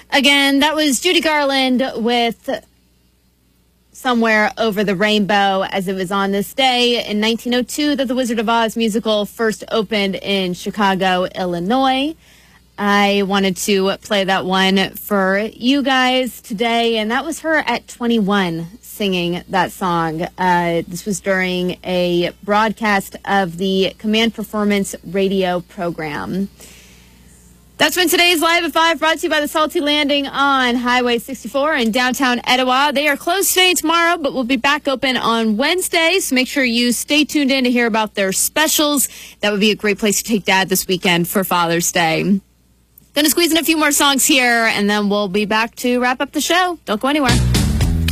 Again, that was Judy Garland with Somewhere Over the Rainbow, as it was on this day in 1902 that the Wizard of Oz musical first opened in Chicago, Illinois. I wanted to play that one for you guys today, and that was her at 21 singing that song. This was during a broadcast of the Command Performance radio program. That's been today's Live at 5, brought to you by the Salty Landing on Highway 64 in downtown Etowah. They are closed today and tomorrow, but we'll be back open on Wednesday, so make sure you stay tuned in to hear about their specials. That would be a great place to take Dad this weekend for Father's Day. Going to squeeze in a few more songs here, and then we'll be back to wrap up the show. Don't go anywhere.